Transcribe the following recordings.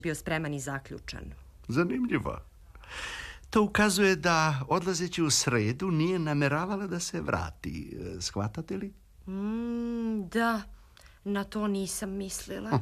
bio spreman i zaključan. Zanimljivo. To ukazuje da, odlazeći u sredu, nije nameravala da se vrati. Shvatate li? Da, na to nisam mislila.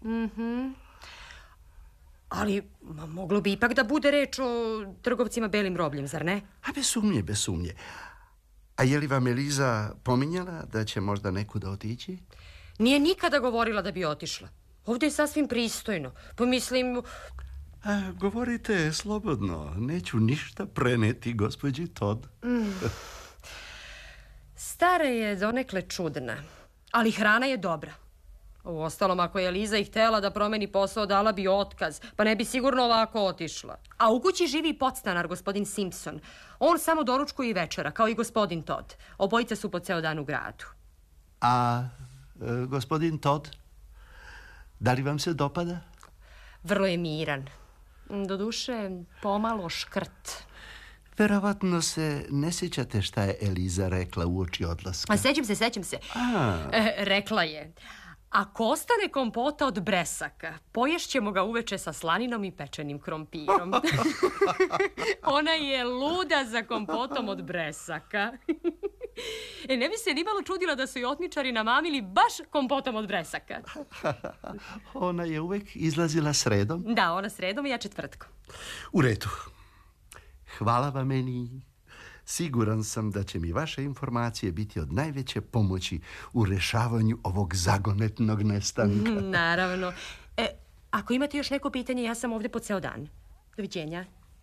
Ali moglo bi ipak da bude reč o trgovcima belim robljem, zar ne? A bez sumnje. A je li vam Eliza pominjala da će možda nekuda otići? Nije nikada govorila da bi otišla. Ovdje je sasvim pristojno. Pomislim... Govorite slobodno. Neću ništa preneti gospođi Todd. Stara je donekle čudna, ali hrana je dobra. Uostalom, ako je Eliza i htjela da promeni posao, dala bi otkaz, pa ne bi sigurno ovako otišla. A u kući živi podstanar, gospodin Simpson. On samo doručkuje i večera, kao i gospodin Todd. Obojica su po ceo dan u gradu. A gospodin Todd, da li vam se dopada? Vrlo je miran. Doduše, pomalo škrt. Verovatno se ne sjećate šta je Eliza rekla uoči odlaska. Sećam se. Rekla je: ako ostane kompota od bresaka, poješćemo ga uveče sa slaninom i pečenim krompirom. Ona je luda za kompotom od bresaka. Ne bi se ni malo čudila da su i otmičari namamili baš kompotom od bresaka. Ona je uvek izlazila sredom? Da, ona sredom i ja četvrtkom. U redu. Hvala vam, meni. Siguran sam da će mi vaše informacije biti od najveće pomoći u rešavanju ovog zagonetnog nestanka. Naravno. Ako imate još neko pitanje, ja sam ovdje po ceo dan. Doviđenja.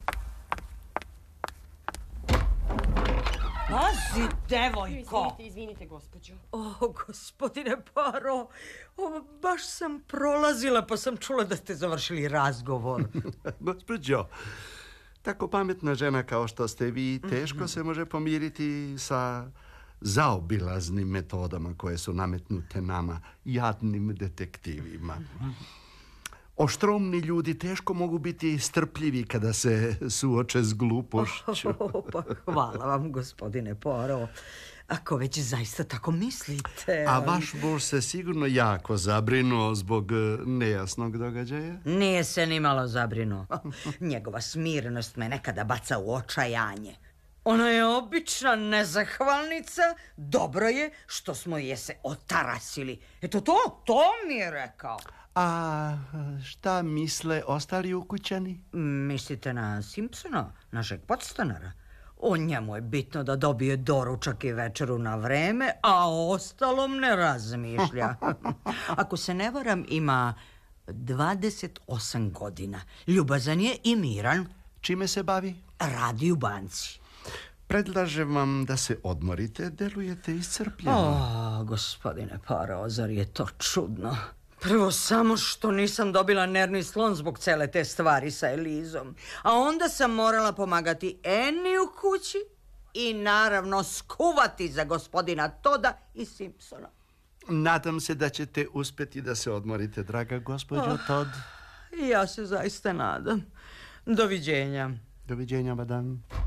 Pazi, devojko! Izvinite, gospođo. Gospodine Poirot, baš sam prolazila pa sam čula da ste završili razgovor. Gospođo, tako pametna žena kao što ste vi, teško se može pomiriti sa zaobilaznim metodama koje su nametnute nama, jadnim detektivima. Oštromni ljudi teško mogu biti strpljivi kada se suoče s glupošću. Pa hvala vam, gospodine Poirot. Ako već zaista tako mislite... A vaš muž se sigurno jako zabrinuo zbog nejasnog događaja? Nije se ni malo zabrinuo. Njegova smirenost me nekada baca u očajanje. Ona je obična nezahvalnica. Dobro je što smo je se otarasili. Eto to mi je rekao. A šta misle ostali ukućani? Mislite na Simpsona, našeg podstanara? O njemu je bitno da dobije doručak i večeru na vreme, a o ostalom ne razmišlja. Ako se ne varam, ima 28 godina. Ljubazan je i miran. Čime se bavi? Radi u banci. Predlažem vam da se odmorite, delujete iscrpljeno. Gospodine Poirot, zar je to čudno? Prvo samo što nisam dobila nervni slom zbog cele te stvari sa Elizom. A onda sam morala pomagati Annie u kući i naravno skuvati za gospodina Todda i Simpsona. Nadam se da ćete uspjeti da se odmorite, draga gospođo Todd. Ja se zaista nadam. Doviđenja. Doviđenja, madam.